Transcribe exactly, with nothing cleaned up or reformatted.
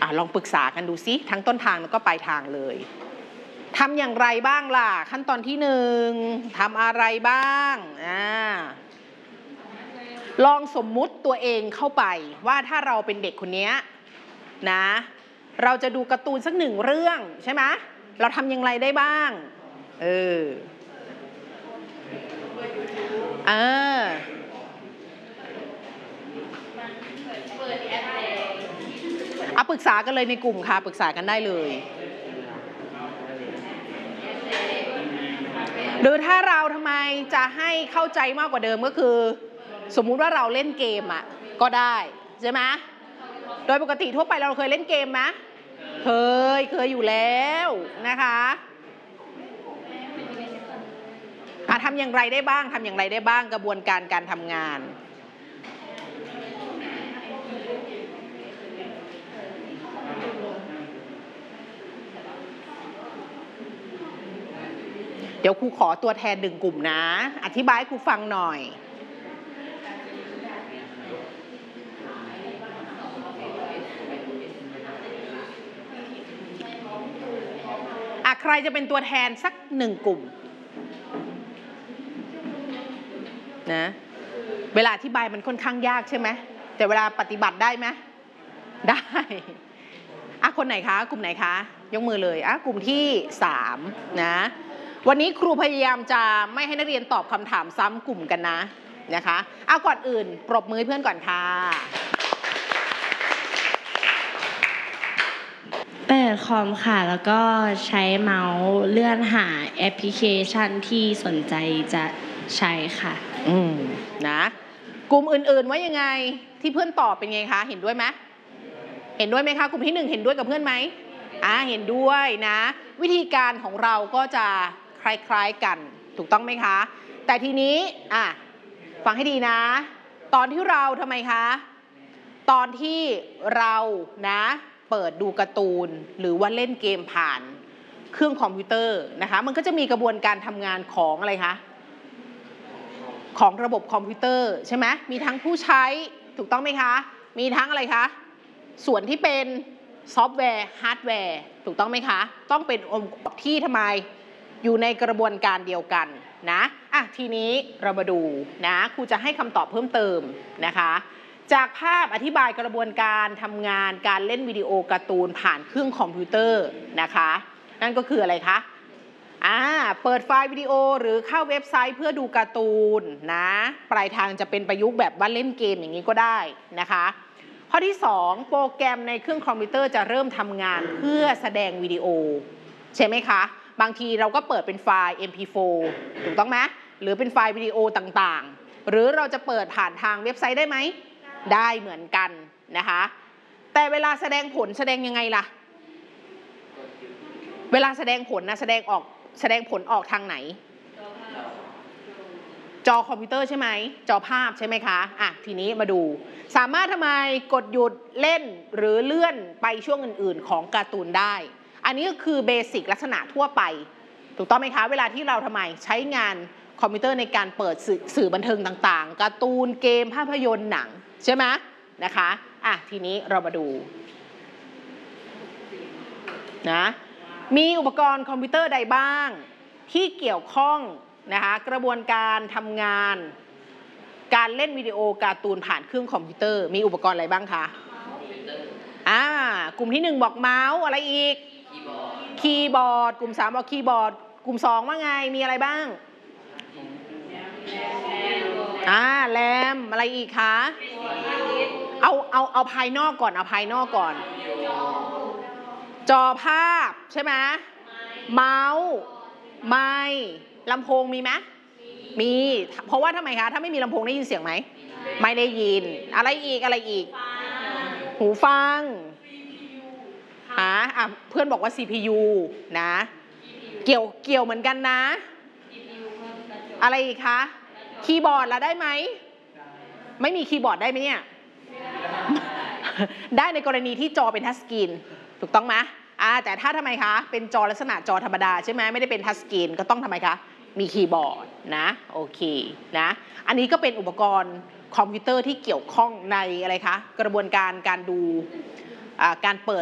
อ่ะลองปรึกษากันดูซิทั้งต้นทางแล้วก็ปลายทางเลยทำอย่างไรบ้างล่ะขั้นตอนที่หนึ่งทำอะไรบ้างอ่าลองสมมุติตัวเองเข้าไปว่าถ้าเราเป็นเด็กคนนี้นะเราจะดูการ์ตูนสักหนึ่งเรื่องใช่ไหมเราทำอย่างไรได้บ้างเออเออเอาปรึกษากันเลยในกลุ่มค่ะปรึกษากันได้เลยหรือถ้าเราทำไมจะให้เข้าใจมากกว่าเดิมก็คือสมมุติว่าเราเล่นเกมอ่ะก็ได้ใช่ไหมโดยปกติทั่วไปเราเคยเล่นเกมไหมเคยเคยอยู่แล้วนะคะอ่ะทำอย่างไรได้บ้างทำอย่างไรได้บ้างกระบวนการการทำงานเดี๋ยวครูขอตัวแทนหนึ่งกลุ่มนะอธิบายให้ครูฟังหน่อยอ่ะใครจะเป็นตัวแทนสักหนึ่งกลุ่มนะเวลาอธิบายมันค่อนข้างยากใช่ไหมแต่เวลาปฏิบัติได้ไหมได้อ่ะคนไหนคะกลุ่มไหนคะยกมือเลยอ่ะกลุ่มที่สามนะวันนี้ครูพยายามจะไม่ให้นักเรียนตอบคำถามซ้ำกลุ่มกันนะนะคะเอาก่อนอื่นปรบมือเพื่อนก่อนค่ะเปิดคอมค่ะแล้วก็ใช้เมาส์เลื่อนหาแอปพลิเคชันที่สนใจจะใช้ค่ะอืมนะกลุ่มอื่นๆว่ายังไงที่เพื่อนตอบเป็นไงคะเห็นด้วยไหมเห็นด้วยไหมคะกลุ่มที่หนึ่งเห็นด้วยกับเพื่อนไหมอ่าเห็นด้วยนะวิธีการของเราก็จะคล้ายๆกันถูกต้องไหมคะแต่ทีนี้อ่ะฟังให้ดีนะตอนที่เราทำไมคะตอนที่เรานะเปิดดูการ์ตูนหรือว่าเล่นเกมผ่านเครื่องคอมพิวเตอร์นะคะมันก็จะมีกระบวนการทำงานของอะไรคะของระบบคอมพิวเตอร์ใช่ไหมมีทั้งผู้ใช้ถูกต้องไหมคะมีทั้งอะไรคะส่วนที่เป็นซอฟต์แวร์ฮาร์ดแวร์ถูกต้องไหมคะต้องเป็นองค์ประกอบที่ทำไมอยู่ในกระบวนการเดียวกันนะอ่ะทีนี้เรามาดูนะครูจะให้คำตอบเพิ่มเติมนะคะจากภาพอธิบายกระบวนการทำงานการเล่นวิดีโอการ์ตูนผ่านเครื่องคอมพิวเตอร์นะคะนั่นก็คืออะไรคะอ่าเปิดไฟล์วิดีโอหรือเข้าเว็บไซต์เพื่อดูการ์ตูนนะปลายทางจะเป็นประยุกต์แบบว่าเล่นเกมอย่างนี้ก็ได้นะคะข้อที่สองโปรแกรมในเครื่องคอมพิวเตอร์จะเริ่มทำงานเพื่อแสดงวิดีโอใช่ไหมคะบางทีเราก็เปิดเป็นไฟล์ เอ็ม พี โฟร์ ถูกต้องไหมหรือเป็นไฟล์วิดีโอต่างๆหรือเราจะเปิดผ่านทางเว็บไซต์ได้ไหมได้เหมือนกันนะคะแต่เวลาแสดงผลแสดงยังไงล่ะเวลาแสดงผลนะแสดงออกแสดงผลออกทางไหนจอคอมพิวเตอร์ใช่ไหมจอภาพใช่ไหมคะอ่ะทีนี้มาดูสามารถทำไมกดหยุดเล่นหรือเลื่อนไปช่วงอื่นๆของการ์ตูนได้อันนี้ก็คือเบสิกลักษณะทั่วไปถูกต้องไหมคะเวลาที่เราทำไมใช้งานคอมพิวเตอร์ในการเปิดสื่อสื่อบันเทิงต่างๆการ์ตูนเกมภาพยนตร์หนังใช่ไหมนะคะอ่ะทีนี้เรามาดูนะมีอุปกรณ์คอมพิวเตอร์ใดบ้างที่เกี่ยวข้องนะคะกระบวนการทำงานการเล่นวิดีโอการ์ตูนผ่านเครื่องคอมพิวเตอร์มีอุปกรณ์อะไรบ้างคะอ่ากลุ่มที่หนึ่งบอกเมาส์อะไรอีกคีย์บอร์ดกลุ่มสามบอกคีย์บอร์ดกลุ่มสองว่าไงมีอะไรบ้างอ่าแรมอะไรอีกคะเอาเอาเอาภายนอกก่อนเอาภายนอกก่อนจอภาพใช่ไหมเมาส์ไมค์ลำโพงมีไหมมีเพราะว่าทำไมคะถ้าไม่มีลำโพงได้ยินเสียงไหมไม่ได้ยินอะไรอีกอะไรอีกหูฟังอ่ะอ่ะเพื่อนบอกว่า ซี พี ยู นะเกี่ยวเกี่ยวเหมือนกันนะอะไรอีกคะคีย์บอร์ดละได้ไหมไม่มีคีย์บอร์ดได้ไหมเนี่ยได้ในกรณีที่จอเป็นทัชสกรีนถูกต้องไหมอ่าแต่ถ้าทำไมคะเป็นจอลักษณะจอธรรมดาใช่ไหมไม่ได้เป็นทัชสกรีนก็ต้องทำไมคะมีคีย์บอร์ดนะโอเคนะอันนี้ก็เป็นอุปกรณ์คอมพิวเตอร์ที่เกี่ยวข้องในอะไรคะกระบวนการการดูการเปิด